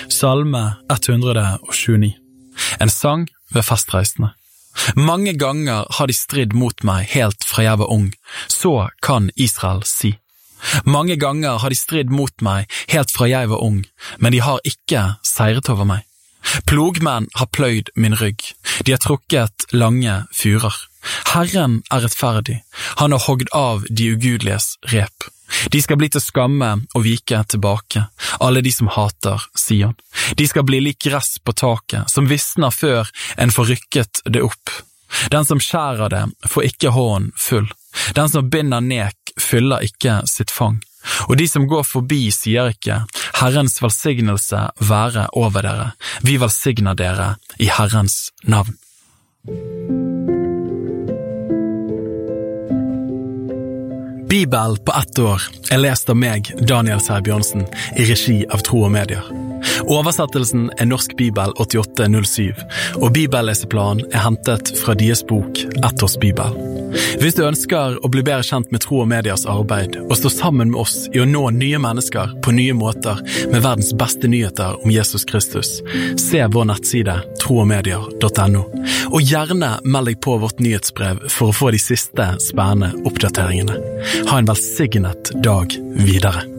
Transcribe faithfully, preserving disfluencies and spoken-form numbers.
Salme ett hundre og tjueni. En sang ved festreisende. Mange ganger har de stridd mot meg helt fra jeg var ung, så kan Israel si. Mange ganger har de stridd mot meg helt fra jeg var ung, men de har ikke seiret over meg. Plogmenn har pløyd min rygg, de har trukket lange furer. Herren er rettferdig, han har hogd av de ugudeliges rep. De skal bli til skamme og vike tilbake, alle de som hater Sion. De skal bli lik gress på taket, som visner før en får rykket det opp. Den som skjærer det, får ikke hånden full. Den som binder nek, fyller ikke sitt fang. Og de som går forbi sier ikke, Herrens velsignelse være over dere. Vi velsigner dere i Herrens navn. Bibel på ett år er lest av meg, Daniel Sæbjørnsen, i regi av Tro og Medier. Oversettelsen er Norsk Bibel åttiåtte null syv, og bibelleseplanen er hentet fra deres bok Ett års Bibel. Hvis du ønsker å bli bedre kjent med Tro og Mediers arbeid, og stå sammen med oss i å nå nye mennesker på nye måter med verdens beste nyheter om Jesus Kristus, se vår nettside tro og medier punktum no. Og gjerne meld deg på vårt nyhetsbrev for å få de siste spennende oppdateringene. Ha en velsignet dag videre.